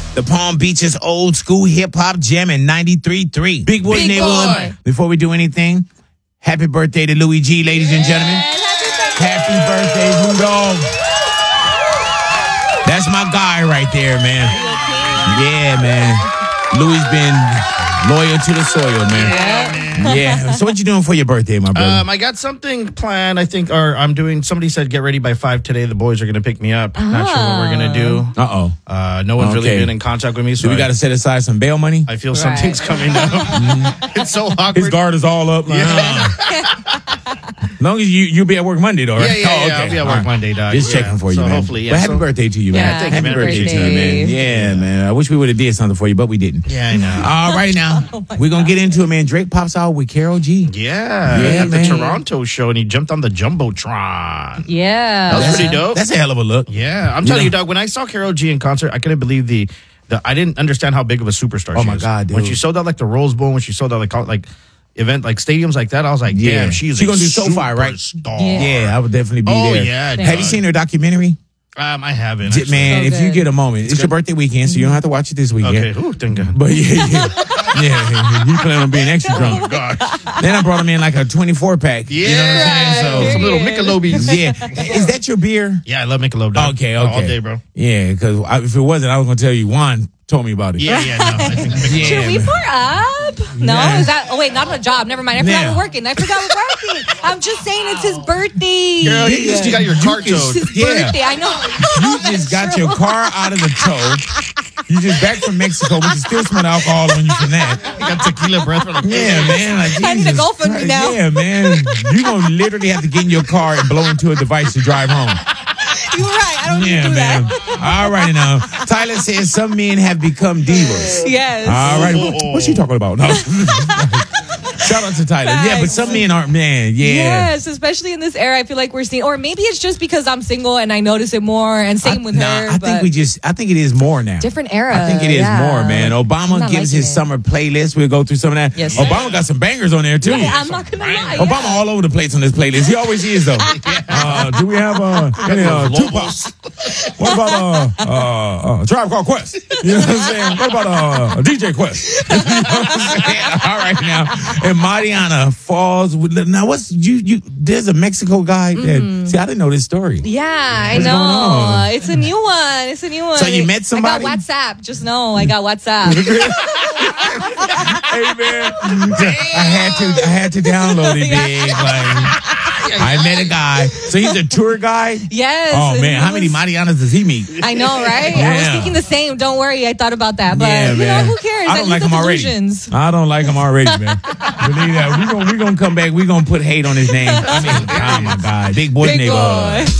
The Palm Beaches old school hip hop jam in 93.3. Big Boy Neighborhood. Before we do anything, happy birthday to Louis G, ladies and gentlemen. Happy birthday, Rudolph. That's my guy right there, man. Yeah, man. Louis been loyal to the soil, man. Yeah. So what you doing for your birthday, my brother? I got something planned. I think, or I'm doing. Somebody said get ready by 5 today. The boys are gonna pick me up. Not sure what we're gonna do. No one's really been in contact with me, so we got to set aside some bail money. I feel something's coming up. It's so awkward. His guard is all up. Like, As long as you'll be at work Monday, though, right? Yeah. Okay. I'll be at work Monday, dog. Just checking for you, so man. Hopefully, yeah. But happy birthday to you, man. Yeah, thank you, man. Happy birthday to you, man. Yeah, man. I wish we would have did something for you, but we didn't. Yeah, I know. All right, now we're gonna get into it, man. Drake pops out with Karol G. Yeah, the Toronto show, and he jumped on the Jumbotron. Yeah. That was pretty dope. That's a hell of a look. Yeah, I'm telling you, dog, when I saw Karol G in concert, I couldn't believe the I didn't understand how big of a superstar she is. Oh, my God, dude. When she sold out, like, the Rose Bowl, when she sold out, like event, like, stadiums like that, I was like, damn, she's gonna do SoFi, right? Yeah, I would definitely be there. Oh, yeah. Have you seen her documentary? I haven't. Man, if you get a moment, it's your birthday weekend, so you don't have to watch it this weekend. Okay, ooh, thank God. But yeah, he planned on being extra drunk. Oh, gosh. Then I brought him in like a 24-pack. Yeah. You know what I'm saying? So some little Michelobis. Yeah. Is that your beer? Yeah, I love Michelob, dog. Okay. All day, bro. Yeah, because if it wasn't, I was going to tell you, Juan told me about it. Yeah, no. I think Should we pour up? No? Yeah. Is that... Oh, wait, not a job. Never mind. I forgot we're working. I'm just saying it's his birthday. Girl, you got your car towed. It's his birthday. I know. You just got your car out of the tow. You just back from Mexico, but you still smell alcohol on you from that. You got tequila breath. Yeah, man. Like, I need to go for me now. Yeah, man. You're going to literally have to get in your car and blow into a device to drive home. You're right. I don't need to do man. that. All right, now. Tyler says some men have become divas. Yes. All right. What's she talking about? No. Shout out to Tyler. Facts. Yeah, but some men aren't, man. Yeah. Yes, especially in this era, I feel like we're seeing, or maybe it's just because I'm single and I notice it more, and same with her. I think it is more now. Different era. I think it is more, man. Obama gives his summer. summer playlist. We'll go through some of that. Yes, Obama got some bangers on there, too. Yeah, I'm not going to lie. Obama all over the place on this playlist. He always is, though. Do we have any Tupac? What about Tribe Called Quest? You know what I'm saying? What about DJ Quest? You know what I'm saying? All right, now. And Mariana falls with... Now, what's... There's a Mexico guy that... See, I didn't know this story. Yeah, I What's know. going on? It's a new one. So you met somebody? I got WhatsApp. Just know I got WhatsApp. Hey, man. I had to download it, big. Like... I met a guy. So he's a tour guide? Yes. Oh, man. How many Marianas does he meet? I know, right? Yeah. I was thinking the same. Don't worry. I thought about that. But, yeah, man. who cares? I don't like him already. I don't like him already, man. Believe that. We're gonna come back. We're going to put hate on his name. I mean, oh, my God. Big Boy Neighborhood.